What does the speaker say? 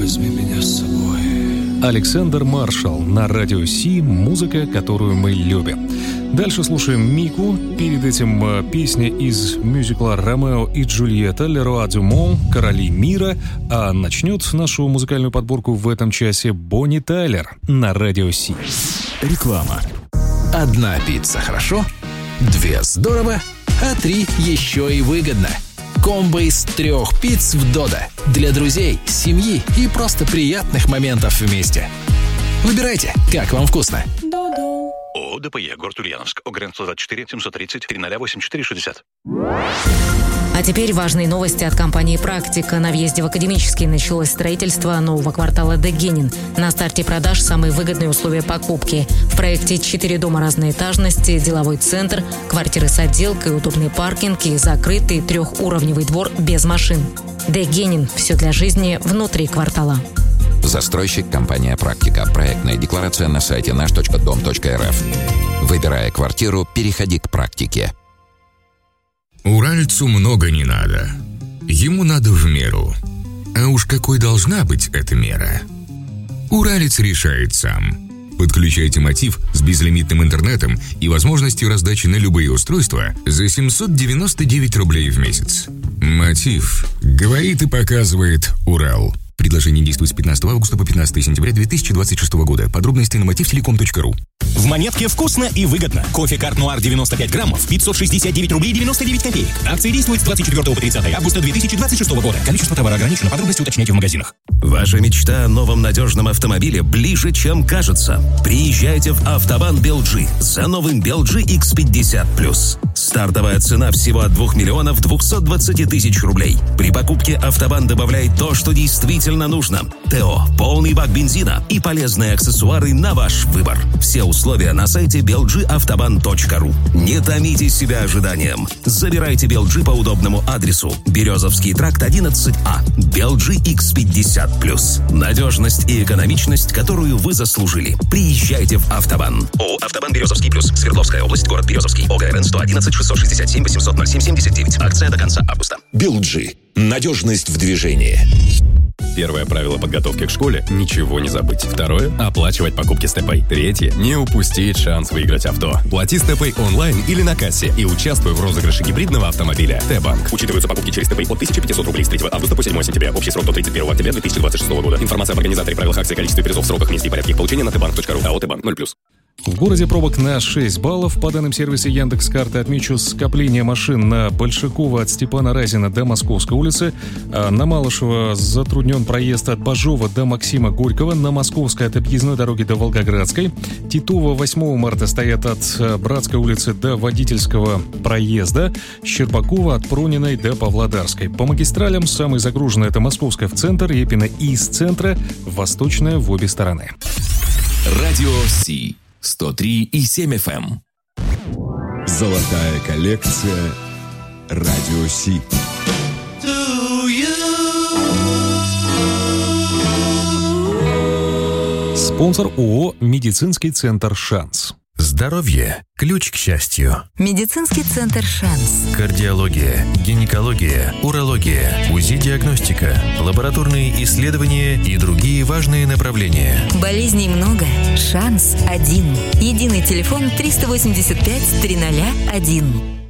возьми меня с собой. Александр Маршал на радио Си, музыка, которую мы любим. Дальше слушаем Мику, перед этим песня из мюзикла «Ромео и Джульетта», «Леруа Дюмон», «Короли мира», а начнет нашу музыкальную подборку в этом часе Бонни Тайлер на радио Си. Реклама. 1 пицца хорошо, 2 здорово, а 3 еще и выгодно. Комбо из 3 пиц в Додо. Для друзей, семьи и просто приятных моментов вместе. Выбирайте, как вам вкусно. Додо. ООО ДПЕ, город Ульяновск, ОГРН 124 730 3084 60. А теперь важные новости от компании «Практика». На въезде в Академический началось строительство нового квартала Дегенин. На старте продаж самые выгодные условия покупки. В проекте 4 дома разной этажности, деловой центр, квартиры с отделкой, удобный паркинг и закрытый 3-уровневый двор без машин. Дегенин. Все для жизни внутри квартала. Застройщик компания «Практика». Проектная декларация на сайте наш.дом.рф. Выбирая квартиру, переходи к «Практике». Уральцу много не надо. Ему надо в меру. А уж какой должна быть эта мера? Уралец решает сам. Подключайте Мотив с безлимитным интернетом и возможностью раздачи на любые устройства за 799 рублей в месяц. Мотив. Говорит и показывает Урал. Предложение действует с 15 августа по 15 сентября 2026 года. Подробности на motivtelecom.ru. В Монетке вкусно и выгодно. Кофе Карт Нуар 95 граммов, 569 рублей 99 копеек. Акция действует с 24 по 30 августа 2026 года. Количество товара ограничено. Подробности уточняйте в магазинах. Ваша мечта о новом надежном автомобиле ближе, чем кажется. Приезжайте в Автобан Белджи за новым Белджи X50+. Стартовая цена всего от 2 миллионов 220 тысяч рублей. При покупке Автобан добавляет то, что действительно нужно. ТО, полный бак бензина и полезные аксессуары на ваш выбор. Все условия на сайте belgiavtoban.ru. Не томите себя ожиданием. Забирайте Белджи по удобному адресу. Березовский тракт 11А. Белджи X50+. Надежность и экономичность, которую вы заслужили. Приезжайте в Автобан. ООО «Автобан Березовский плюс». Свердловская область, город Березовский. ОГРН 111 667 800 07 79. Акция до конца августа. Белджи. Надежность в движении. Первое правило подготовки к школе – ничего не забыть. Второе – оплачивать покупки с ТП. Третье – не упустить шанс выиграть авто. Плати с ТП онлайн или на кассе и участвуй в розыгрыше гибридного автомобиля. Т-банк. Учитываются покупки через ТП от 1500 рублей с 3 августа по 7 сентября. Общий срок до 31 октября 2026 года. Информация об организаторе, правилах акции, количестве призов, сроках, месте и порядке их получения на tbank.ru. АО «Т-банк» 0+. В городе пробок на 6 баллов. По данным сервиса Яндекс.Карты отмечу скопление машин на Большакова от Степана Разина до Московской улицы. На Малышева затруднен проезд от Бажова до Максима Горького. На Московской от объездной дороги до Волгоградской. Титова 8 марта стоят от Братской улицы до Водительского проезда. Щербакова от Прониной до Павлодарской. По магистралям самый загруженный это Московская в центр, Репина из центра, Восточная в обе стороны. Радио Си. 103,7 FM. Золотая коллекция Радио Си. Спонсор ООО «Медицинский центр «Шанс». Здоровье – ключ к счастью. Медицинский центр «Шанс». Кардиология, гинекология, урология, УЗИ-диагностика, лабораторные исследования и другие важные направления. Болезней много. «Шанс» один. Единый телефон 385 301.